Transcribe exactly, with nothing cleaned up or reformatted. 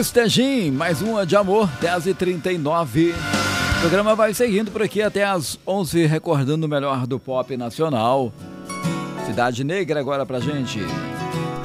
Estejim, mais uma de amor, dez e trinta e nove. O programa vai seguindo por aqui até as onze, recordando o melhor do pop nacional. Cidade Negra agora pra gente.